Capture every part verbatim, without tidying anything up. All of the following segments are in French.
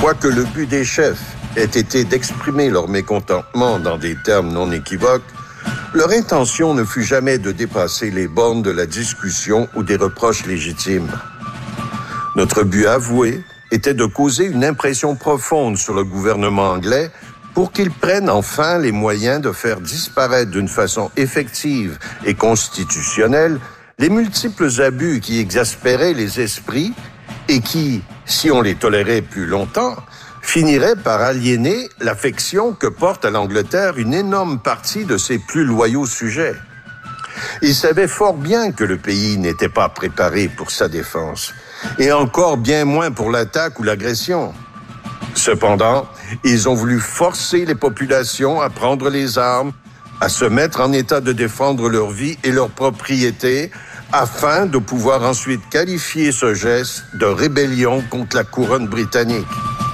Quoique le but des chefs ait été d'exprimer leur mécontentement dans des termes non équivoques, leur intention ne fut jamais de dépasser les bornes de la discussion ou des reproches légitimes. Notre but avoué était de causer une impression profonde sur le gouvernement anglais pour qu'il prenne enfin les moyens de faire disparaître d'une façon effective et constitutionnelle les multiples abus qui exaspéraient les esprits et qui, si on les tolérait plus longtemps, finiraient par aliéner l'affection que porte à l'Angleterre une énorme partie de ses plus loyaux sujets. Ils savaient fort bien que le pays n'était pas préparé pour sa défense, et encore bien moins pour l'attaque ou l'agression. Cependant, ils ont voulu forcer les populations à prendre les armes, à se mettre en état de défendre leur vie et leur propriété, afin de pouvoir ensuite qualifier ce geste de rébellion contre la couronne britannique.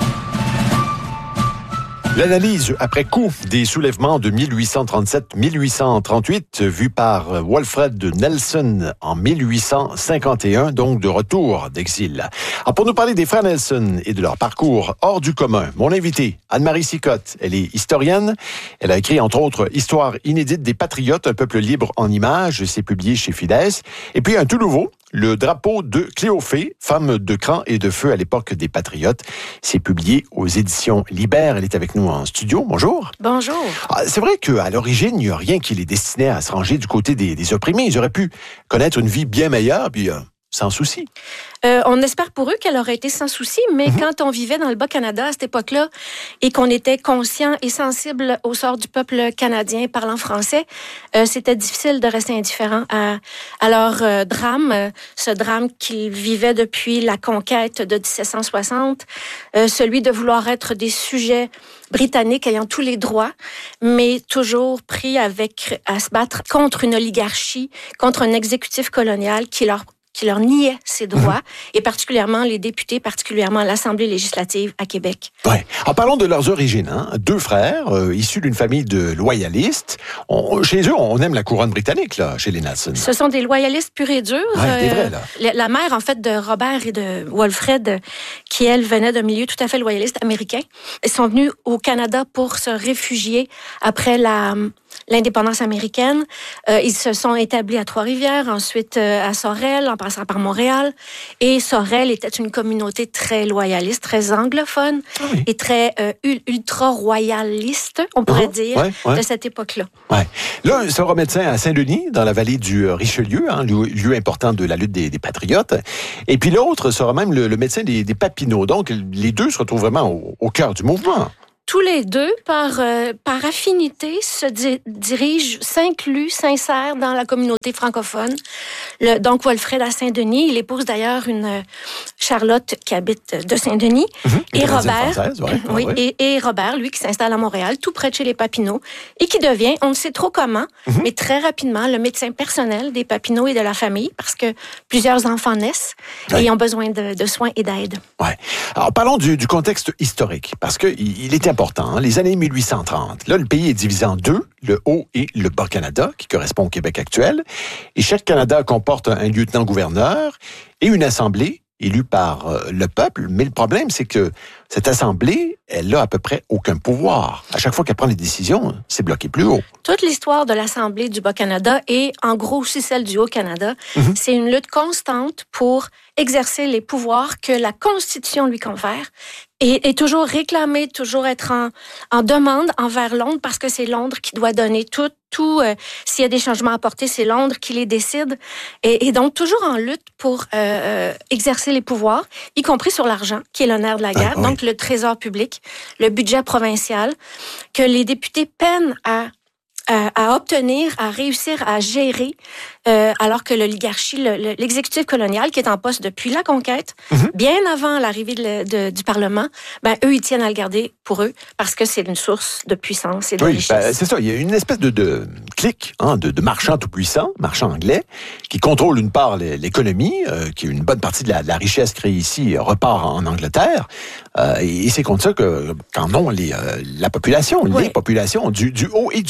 L'analyse après coup des soulèvements de mille huit cent trente-sept mille huit cent trente-huit vue par Walfred Nelson en mille huit cent cinquante et un, donc de retour d'exil. Alors pour nous parler des frères Nelson et de leur parcours hors du commun, mon invité, Anne-Marie Sicotte, elle est historienne. Elle a écrit entre autres Histoire inédite des Patriotes, un peuple libre en images, c'est publié chez Fides. Et puis un tout nouveau, Le drapeau de Cléophée, femme de cran et de feu à l'époque des Patriotes. C'est publié aux éditions Libère. Elle est avec nous en studio. Bonjour. Bonjour. Ah, c'est vrai qu'à l'origine, il n'y a rien qui les destinait à se ranger du côté des, des opprimés. Ils auraient pu connaître une vie bien meilleure, puis euh, sans souci. Euh, on espère pour eux qu'elle aurait été sans souci, mais mm-hmm. quand on vivait dans le Bas-Canada à cette époque-là et qu'on était conscient et sensible au sort du peuple canadien parlant français, euh, c'était difficile de rester indifférent à, à leur euh, drame, euh, ce drame qu'ils vivaient depuis la conquête de dix-sept cent soixante, euh, celui de vouloir être des sujets britanniques ayant tous les droits, mais toujours pris avec à se battre contre une oligarchie, contre un exécutif colonial qui leur qui leur niait ces droits, mmh. et particulièrement les députés, particulièrement l'Assemblée législative à Québec. Ouais. En parlant de leurs origines, hein, deux frères, euh, issus d'une famille de loyalistes. On, chez eux, on aime la couronne britannique, là, chez les Nelson. Ce sont des loyalistes purs et durs. Ouais, euh, des vrais, là. La, la mère, en fait, de Robert et de Walfred, qui, elle, venait d'un milieu tout à fait loyaliste américain, ils sont venus au Canada pour se réfugier après la... l'indépendance américaine. Euh, ils se sont établis à Trois-Rivières, ensuite euh, à Sorel, en passant par Montréal. Et Sorel était une communauté très loyaliste, très anglophone, ah oui. et très euh, ultra-royaliste, on pourrait uh-huh. dire, ouais, ouais. de cette époque-là. Ouais. Là, un sera médecin à Saint-Denis, dans la vallée du Richelieu, hein, lieu, lieu important de la lutte des, des Patriotes. Et puis l'autre sera même le, le médecin des, des Papineaux. Donc, les deux se retrouvent vraiment au, au cœur du mouvement. Tous les deux, par, euh, par affinité, se di- dirigent, s'incluent, s'insèrent dans la communauté francophone. Le, donc, Walfred à Saint-Denis, il épouse d'ailleurs une euh, Charlotte qui habite de Saint-Denis. Mmh, et Robert, française, ouais, oui, ouais. et, et Robert, lui, qui s'installe à Montréal, tout près de chez les Papineaux, et qui devient, on ne sait trop comment, mmh. mais très rapidement, le médecin personnel des Papineaux et de la famille, parce que plusieurs enfants naissent ouais. et ont besoin de, de soins et d'aide. Ouais. Alors, parlons du, du contexte historique, parce que il, il était important, hein, les années mille huit cent trente. Là, le pays est divisé en deux, le Haut et le Bas-Canada, qui correspond au Québec actuel. Et chaque Canada comporte un lieutenant-gouverneur et une assemblée élue par euh, le peuple. Mais le problème, c'est que cette assemblée, elle n'a à peu près aucun pouvoir. À chaque fois qu'elle prend des décisions, c'est bloqué plus haut. Toute l'histoire de l'Assemblée du Bas-Canada et, en gros, aussi celle du Haut-Canada, mm-hmm. c'est une lutte constante pour exercer les pouvoirs que la Constitution lui confère et, et toujours réclamer, toujours être en, en demande envers Londres parce que c'est Londres qui doit donner tout. Tout, euh, s'il y a des changements à apporter, c'est Londres qui les décide. Et, et donc, toujours en lutte pour euh, exercer les pouvoirs, y compris sur l'argent, qui est le nerf de la guerre. Ah, oui. Donc, le trésor public, le budget provincial, que les députés peinent à, à, à obtenir, à réussir à gérer, euh, alors que l'oligarchie, le, le, l'exécutif colonial, qui est en poste depuis la conquête, mm-hmm. bien avant l'arrivée de, de, du Parlement, ben, eux, ils tiennent à le garder pour eux, parce que c'est une source de puissance et de oui, richesse. Ben, c'est ça, il y a une espèce de, de clique hein, de, de marchands tout-puissants, marchands anglais, qui contrôlent d'une part l'économie, euh, qui une bonne partie de la, de la richesse créée ici repart en Angleterre, euh, et, et c'est contre ça que qu'en ont les, euh, la population, oui. les populations du, du Haut et du Bas-Canada.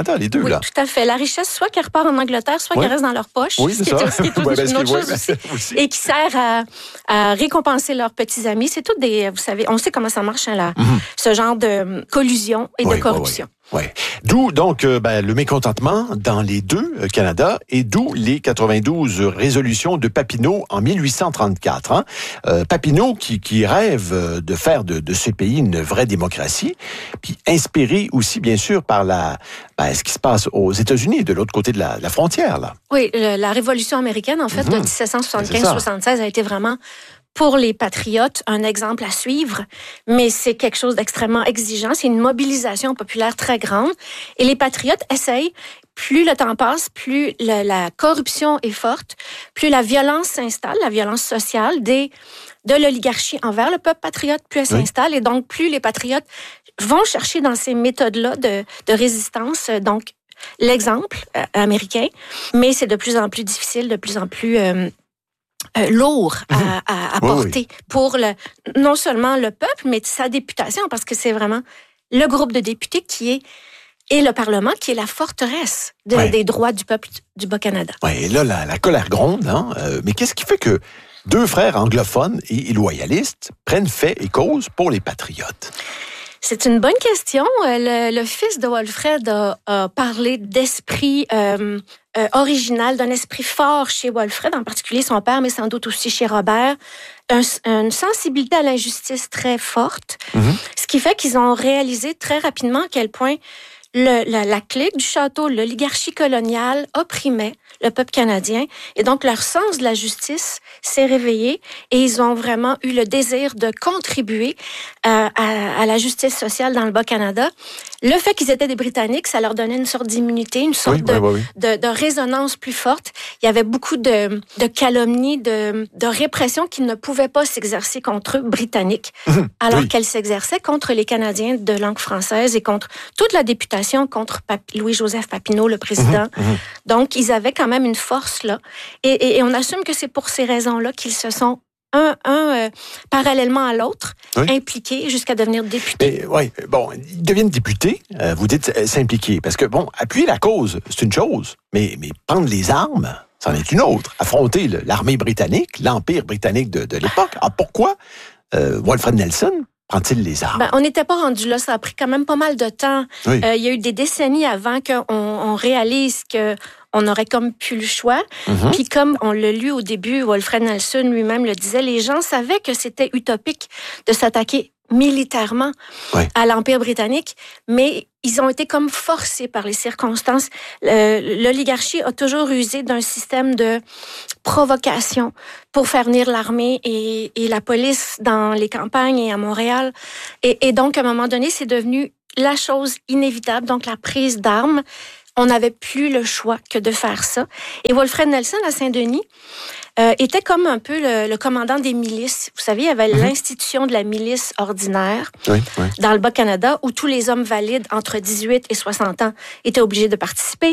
Canada, les deux, oui, là. Tout à fait. La richesse, soit qu'elle repart en Angleterre, soit oui. qu'elle reste dans leur poche. Oui, c'est ce ça. Qui est, ce qui est ouais, une autre oui, chose aussi, aussi. Et qui sert à, à récompenser leurs petits amis. C'est tout des, vous savez, on sait comment ça marche, hein, là, mm-hmm. ce genre de collusion et oui, de corruption. Oui, oui. Oui. D'où donc euh, ben, le mécontentement dans les deux euh, Canada et d'où les quatre-vingt-douze résolutions de Papineau en mille huit cent trente-quatre. Hein. Euh, Papineau qui, qui rêve de faire de, de ce pays une vraie démocratie, puis inspiré aussi bien sûr par la ben, ce qui se passe aux États-Unis de l'autre côté de la, la frontière là. Oui, le, la Révolution américaine en fait mm-hmm. de dix-sept cent soixante-quinze soixante-seize a été vraiment pour les patriotes, un exemple à suivre, mais c'est quelque chose d'extrêmement exigeant. C'est une mobilisation populaire très grande. Et les patriotes essayent, plus le temps passe, plus le, la corruption est forte, plus la violence s'installe, la violence sociale des, de l'oligarchie envers le peuple patriote, plus elle oui. s'installe. Et donc, plus les patriotes vont chercher dans ces méthodes-là de, de résistance, donc l'exemple euh, américain, mais c'est de plus en plus difficile, de plus en plus... Euh, Euh, lourd à, à, à porter oui, oui. pour le, non seulement le peuple, mais sa députation, parce que c'est vraiment le groupe de députés qui est, et le Parlement qui est la forteresse de, ouais. des droits du peuple du Bas-Canada. Oui, et là, la, la colère gronde, hein? Euh, mais qu'est-ce qui fait que deux frères anglophones et, et loyalistes prennent fait et cause pour les patriotes? C'est une bonne question. Le, le fils de Walfred a, a parlé d'esprit euh, euh, original, d'un esprit fort chez Walfred, en particulier son père, mais sans doute aussi chez Robert. Un, une sensibilité à l'injustice très forte, mm-hmm. ce qui fait qu'ils ont réalisé très rapidement à quel point le, la, la clique du château, l'oligarchie coloniale opprimait le peuple canadien. Et donc, leur sens de la justice s'est réveillé et ils ont vraiment eu le désir de contribuer euh, à, à la justice sociale dans le Bas-Canada. Le fait qu'ils étaient des Britanniques, ça leur donnait une sorte d'immunité, une sorte oui, de, oui, oui. De, de résonance plus forte. Il y avait beaucoup de, de calomnies, de, de répression qui ne pouvaient pas s'exercer contre eux, Britanniques, mmh, alors oui. qu'elles s'exerçaient contre les Canadiens de langue française et contre toute la députation, contre Pap- Louis-Joseph Papineau, le président. Mmh, mmh. Donc, ils avaient quand même une force là. Et, et, et on assume que c'est pour ces raisons-là qu'ils se sont un, un euh, parallèlement à l'autre, oui. impliqués jusqu'à devenir députés. Oui, bon, ils deviennent députés, euh, vous dites euh, s'impliquer, parce que, bon, appuyer la cause, c'est une chose, mais, mais prendre les armes, c'en est une autre. Affronter le, l'armée britannique, l'Empire britannique de, de l'époque. Alors pourquoi euh, Walfred Nelson prend-il les armes? Ben, on n'était pas rendu là, ça a pris quand même pas mal de temps. Oui. Euh, il y a eu des décennies avant qu'on on réalise que on aurait comme plus le choix. Mm-hmm. Puis comme on l'a lu au début, Walfred Nelson lui-même le disait, les gens savaient que c'était utopique de s'attaquer militairement oui. à l'Empire britannique, mais ils ont été comme forcés par les circonstances. Euh, l'oligarchie a toujours usé d'un système de provocation pour faire venir l'armée et, et la police dans les campagnes et à Montréal. Et, et donc, à un moment donné, c'est devenu la chose inévitable, donc la prise d'armes. On n'avait plus le choix que de faire ça. Et Walfred Nelson, à Saint-Denis, euh, était comme un peu le, le commandant des milices. Vous savez, il y avait mm-hmm. l'institution de la milice ordinaire oui, oui. dans le Bas-Canada, où tous les hommes valides entre dix-huit et soixante ans étaient obligés de participer.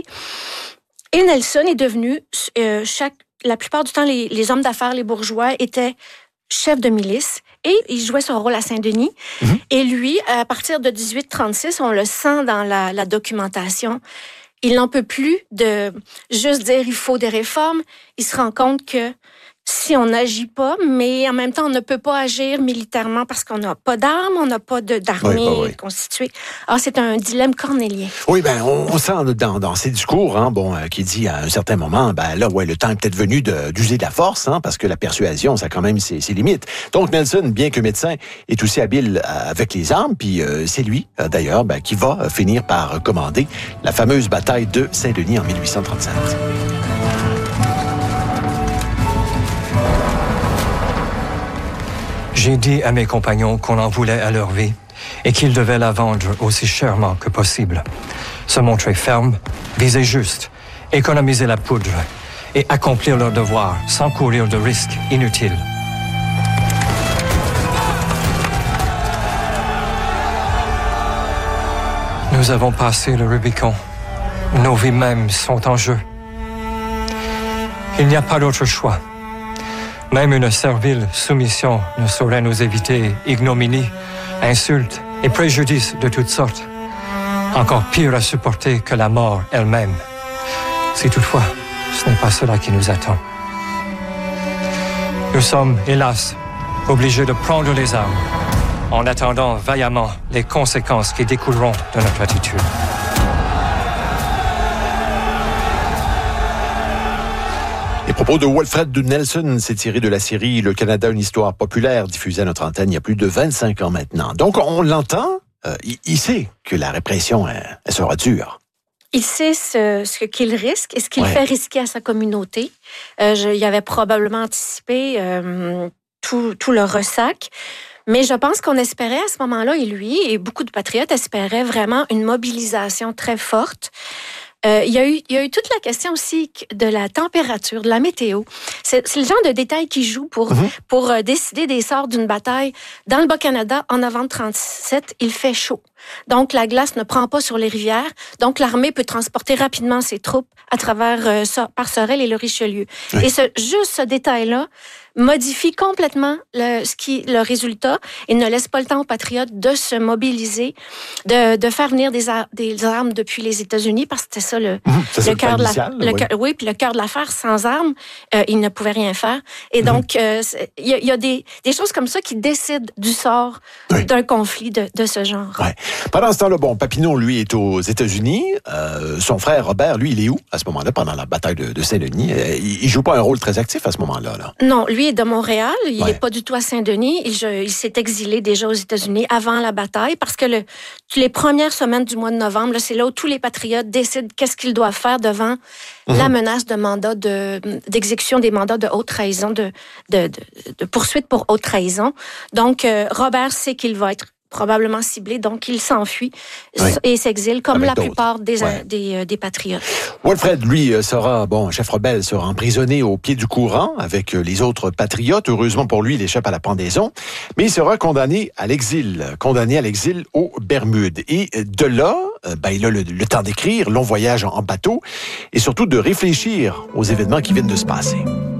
Et Nelson est devenu, euh, chaque, la plupart du temps, les, les hommes d'affaires, les bourgeois, étaient chefs de milice. Et il jouait son rôle à Saint-Denis. Mm-hmm. Et lui, à partir de dix-huit trente-six, on le sent dans la, la documentation, il n'en peut plus de juste dire il faut des réformes. Il se rend compte que si on n'agit pas, mais en même temps, on ne peut pas agir militairement parce qu'on n'a pas d'armes, on n'a pas de, d'armée oui, oui, oui. constituée. Alors, c'est un dilemme cornélien. Oui, ben, on, on sent dans, dans ces discours, hein, bon, euh, qui dit à un certain moment, ben là, ouais, le temps est peut-être venu de, d'user de la force, hein, parce que la persuasion, ça a quand même ses, ses limites. Donc, Nelson, bien que médecin, est aussi habile avec les armes, puis euh, c'est lui, euh, d'ailleurs, ben, qui va euh, finir par commander la fameuse bataille de Saint-Denis en mille huit cent trente-sept. J'ai dit à mes compagnons qu'on en voulait à leur vie et qu'ils devaient la vendre aussi chèrement que possible. Se montrer ferme, viser juste, économiser la poudre et accomplir leur devoir sans courir de risques inutiles. Nous avons passé le Rubicon. Nos vies mêmes sont en jeu. Il n'y a pas d'autre choix. Même une servile soumission ne saurait nous éviter ignominie, insultes et préjudices de toutes sortes. encore pire à supporter que la mort elle-même. Si toutefois, ce n'est pas cela qui nous attend. Nous sommes, hélas, obligés de prendre les armes, en attendant vaillamment les conséquences qui découleront de notre attitude. Les propos de Walfred de Nelson s'est tiré de la série Le Canada, une histoire populaire, diffusée à notre antenne il y a plus de vingt-cinq ans maintenant. Donc, on l'entend, euh, il, il sait que la répression, elle, elle sera dure. Il sait ce, ce qu'il risque et ce qu'il ouais. fait risquer à sa communauté. Euh, je, il avait probablement anticipé euh, tout, tout le ressac. Mais je pense qu'on espérait à ce moment-là, et lui et beaucoup de patriotes espéraient vraiment une mobilisation très forte. Euh, il y a eu, il y a eu toute la question aussi de la température, de la météo. C'est, c'est le genre de détail qui joue pour, mm-hmm. pour euh, décider des sorts d'une bataille. Dans le Bas-Canada, en novembre trente-sept, il fait chaud. Donc, la glace ne prend pas sur les rivières. Donc, l'armée peut transporter rapidement ses troupes à travers euh, so- par Sorel et le Richelieu. Oui. Et ce, juste ce détail-là modifie complètement le, ce qui, le résultat et ne laisse pas le temps aux patriotes de se mobiliser, de, de faire venir des, ar- des armes depuis les États-Unis, parce que c'était ça le, mmh, le cœur de la, le oui. Cœur, oui, puis le cœur de l'affaire. Sans armes, euh, ils ne pouvaient rien faire. Et mmh. donc, il euh, y a, y a des, des choses comme ça qui décident du sort oui. d'un conflit de, de ce genre. Ouais. Pendant ce temps-là, bon, Papineau, lui, est aux États-Unis. Euh, son frère Robert, lui, il est où à ce moment-là, pendant la bataille de, de Saint-Denis? Il, il joue pas un rôle très actif à ce moment-là, là. Non, lui est de Montréal. Il n'est ouais. pas du tout à Saint-Denis. Il, je, il s'est exilé déjà aux États-Unis avant la bataille parce que le, les premières semaines du mois de novembre, là, c'est là où tous les patriotes décident qu'est-ce qu'ils doivent faire devant mmh. la menace de mandat de, d'exécution des mandats de haute trahison, de, de, de, de poursuite pour haute trahison. Donc, euh, Robert sait qu'il va être probablement ciblé, donc il s'enfuit oui. et s'exile, comme Avec la d'autres. plupart des, ouais. des, euh, des patriotes. Walfred, lui, sera, bon, chef rebelle, sera emprisonné au pied du courant avec les autres patriotes. Heureusement pour lui, il échappe à la pendaison, mais il sera condamné à l'exil, condamné à l'exil aux Bermudes. Et de là, ben, il a le, le temps d'écrire, long voyage en, en bateau, et surtout de réfléchir aux événements qui viennent de se passer.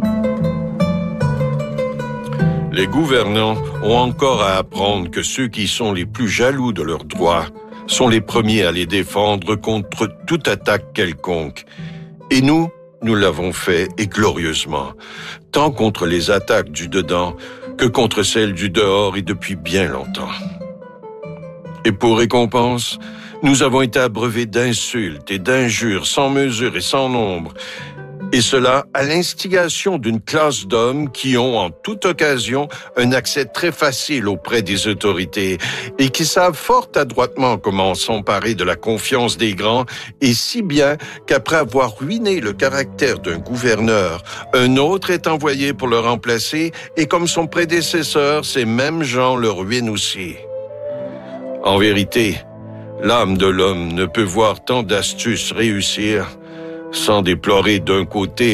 Les gouvernants ont encore à apprendre que ceux qui sont les plus jaloux de leurs droits sont les premiers à les défendre contre toute attaque quelconque. Et nous, nous l'avons fait et glorieusement, tant contre les attaques du dedans que contre celles du dehors et depuis bien longtemps. Et pour récompense, nous avons été abreuvés d'insultes et d'injures sans mesure et sans nombre, et cela à l'instigation d'une classe d'hommes qui ont en toute occasion un accès très facile auprès des autorités et qui savent fort adroitement comment s'emparer de la confiance des grands, et si bien qu'après avoir ruiné le caractère d'un gouverneur, un autre est envoyé pour le remplacer, et comme son prédécesseur, ces mêmes gens le ruinent aussi. En vérité, l'âme de l'homme ne peut voir tant d'astuces réussir sans déplorer d'un côté